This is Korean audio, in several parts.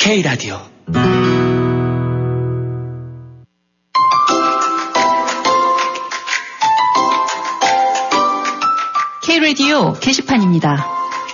K라디오 K라디오 게시판입니다.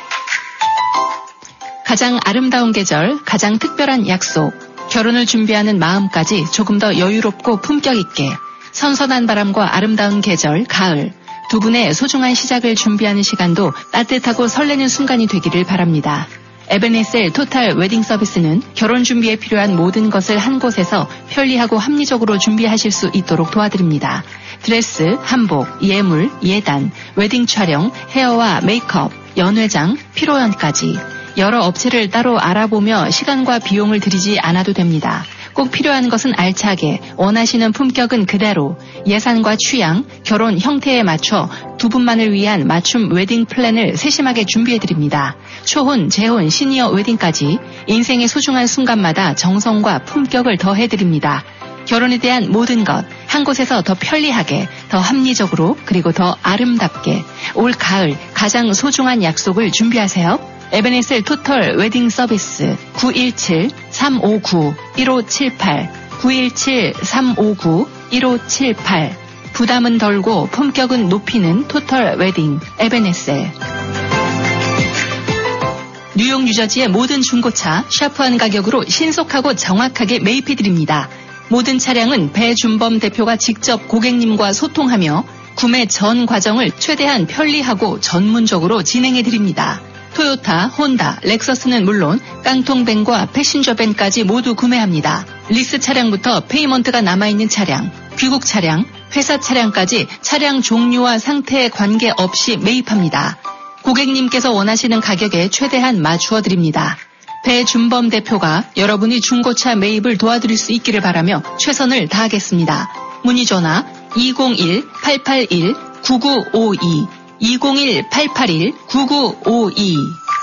가장 아름다운 계절, 가장 특별한 약속, 결혼을 준비하는 마음까지 조금 더 여유롭고 품격 있게 선선한 바람과 아름다운 계절, 가을, 두 분의 소중한 시작을 준비하는 시간도 따뜻하고 설레는 순간이 되기를 바랍니다. 에베네셀 토탈 웨딩 서비스는 결혼 준비에 필요한 모든 것을 한 곳에서 편리하고 합리적으로 준비하실 수 있도록 도와드립니다. 드레스, 한복, 예물, 예단, 웨딩 촬영, 헤어와 메이크업, 연회장, 피로연까지 여러 업체를 따로 알아보며 시간과 비용을 들이지 않아도 됩니다. 꼭 필요한 것은 알차게, 원하시는 품격은 그대로, 예산과 취향, 결혼 형태에 맞춰 두 분만을 위한 맞춤 웨딩 플랜을 세심하게 준비해드립니다. 초혼, 재혼, 시니어 웨딩까지 인생의 소중한 순간마다 정성과 품격을 더해드립니다. 결혼에 대한 모든 것, 한 곳에서 더 편리하게, 더 합리적으로, 그리고 더 아름답게 올 가을 가장 소중한 약속을 준비하세요. 에베네셀 토탈 웨딩 서비스 917-359-1578 917-359-1578 부담은 덜고 품격은 높이는 토탈 웨딩 에베네셀. 뉴욕 뉴저지의 모든 중고차 샤프한 가격으로 신속하고 정확하게 매입해드립니다. 모든 차량은 배준범 대표가 직접 고객님과 소통하며 구매 전 과정을 최대한 편리하고 전문적으로 진행해드립니다. 토요타, 혼다, 렉서스는 물론 깡통밴과 패신저밴까지 모두 구매합니다. 리스 차량부터 페이먼트가 남아있는 차량, 귀국 차량, 회사 차량까지 차량 종류와 상태에 관계없이 매입합니다. 고객님께서 원하시는 가격에 최대한 맞추어 드립니다. 배준범 대표가 여러분이 중고차 매입을 도와드릴 수 있기를 바라며 최선을 다하겠습니다. 문의 전화 201-881-9952 201-881-9952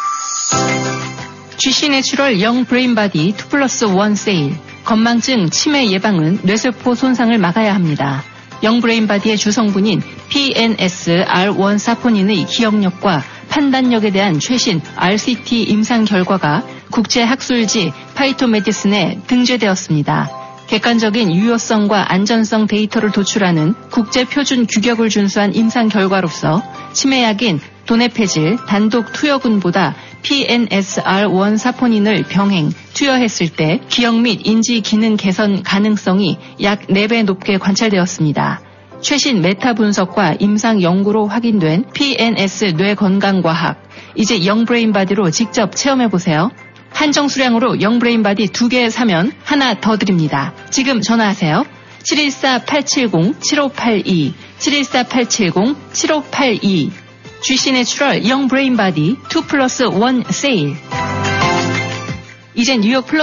GC 내추럴 영 브레인바디 2+1 세일. 건망증, 치매 예방은 뇌세포 손상을 막아야 합니다. 영 브레인바디의 주성분인 PNS-R1 사포닌의 기억력과 판단력에 대한 최신 RCT 임상 결과가 국제학술지 파이토메디슨에 등재되었습니다. 객관적인 유효성과 안전성 데이터를 도출하는 국제표준 규격을 준수한 임상 결과로서 치매약인 도네페질 단독 투여군보다 PNS-R1 사포닌을 병행, 투여했을 때 기억 및 인지 기능 개선 가능성이 약 4배 높게 관찰되었습니다. 최신 메타 분석과 임상 연구로 확인된 PNS 뇌건강과학. 이제 영브레인바디로 직접 체험해보세요. 한정 수량으로 영브레인바디 2개 사면 하나 더 드립니다. 지금 전화하세요. 714-870-7582 714-870-7582 GC 내추럴 영브레인바디 2+1 세일. 이제 뉴욕